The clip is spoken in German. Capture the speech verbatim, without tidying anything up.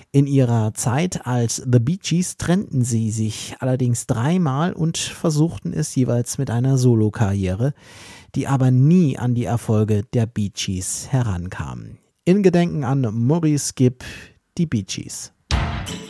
In ihrer Zeit als The Bee Gees trennten sie sich allerdings dreimal und versuchten es jeweils mit einer Solokarriere, die aber nie an die Erfolge der Bee Gees herankam. In Gedenken an Maurice Gibb, die Bee Gees.